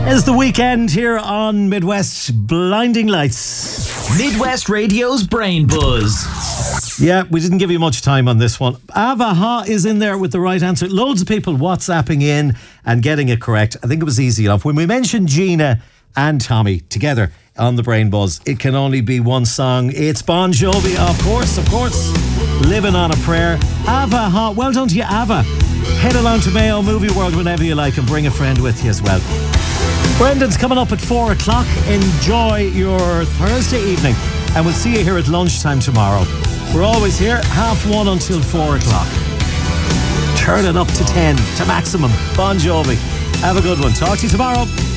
It's the weekend here on Midwest Blinding Lights. Midwest Radio's Brain Buzz. Yeah, we didn't give you much time on this one. Avaha is in there with the right answer. Loads of people WhatsApping in and getting it correct. I think it was easy enough. When we mentioned Gina and Tommy together on the Brain Buzz, it can only be one song. It's Bon Jovi, of course. Living on a Prayer. Avaha, well done to you, Ava. Head along to Mayo Movie World whenever you like and bring a friend with you as well. Brendan's coming up at 4 o'clock. Enjoy your Thursday evening and we'll see you here at lunchtime tomorrow. We're always here 1:30 until 4 o'clock. Turn it up to 10 to maximum. Bon Jovi. Have a good one. Talk to you tomorrow.